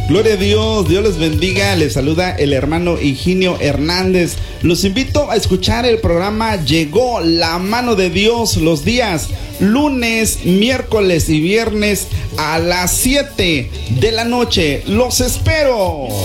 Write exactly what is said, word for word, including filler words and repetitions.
Gloria a Dios, Dios les bendiga. Les saluda el hermano Higinio Hernández. Los invito a escuchar el programa Llegó la Mano de Dios los días lunes, miércoles y viernes a las siete de la noche. Los espero.